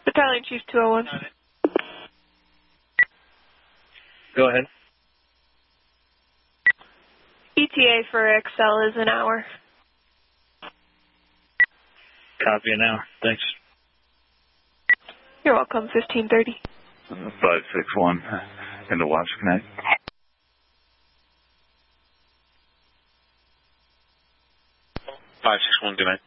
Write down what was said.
Battalion Chief 201. Go ahead. ETA for Excel is an hour. Copy an hour. Thanks. You're welcome, 1530. 561 into Watch Connect. 561, good night.